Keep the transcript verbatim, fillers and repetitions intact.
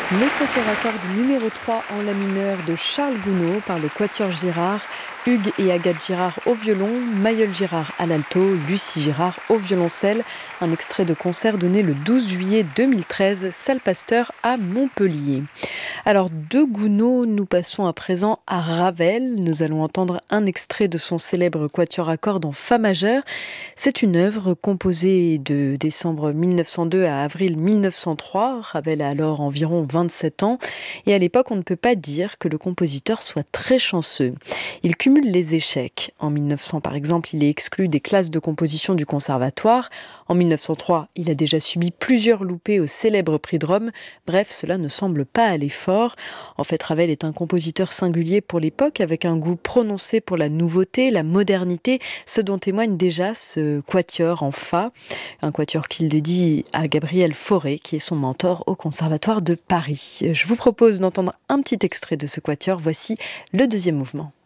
Le quatuor à cordes numéro trois en la mineur de Charles Gounod par le quatuor Girard, Hugues et Agathe Girard au violon, Mayol Girard à l'alto, Lucie Girard au violoncelle. Un extrait de concert donné le douze juillet deux mille treize, salle Pasteur à Montpellier. Alors de Gounod, nous passons à présent à Ravel. Nous allons entendre un extrait de son célèbre quatuor à cordes en fa majeur. C'est une œuvre composée de décembre mille neuf cent deux à avril mille neuf cent trois. Ravel a alors environ vingt-sept ans et à l'époque on ne peut pas dire que le compositeur soit très chanceux. Il cumule les échecs. En mille neuf cents par exemple, il est exclu des classes de composition du conservatoire. En mille neuf cent trois, il a déjà subi plusieurs loupés au célèbre prix de Rome. Bref, cela ne semble pas aller fort. En fait, Ravel est un compositeur singulier pour l'époque, avec un goût prononcé pour la nouveauté, la modernité, ce dont témoigne déjà ce quatuor en fa, un quatuor qu'il dédie à Gabriel Fauré, qui est son mentor au Conservatoire de Paris. Je vous propose d'entendre un petit extrait de ce quatuor. Voici le deuxième mouvement.